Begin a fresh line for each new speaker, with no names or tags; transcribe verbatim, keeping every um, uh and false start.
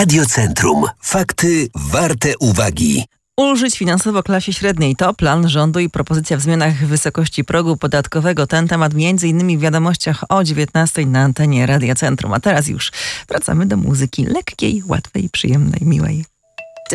Radiocentrum. Fakty warte uwagi.
Ulżyć finansowo klasie średniej to plan rządu i propozycja w zmianach wysokości progu podatkowego. Ten temat między innymi w wiadomościach o dziewiętnastej na antenie Radia Centrum. A teraz już wracamy do muzyki lekkiej, łatwej, przyjemnej, miłej.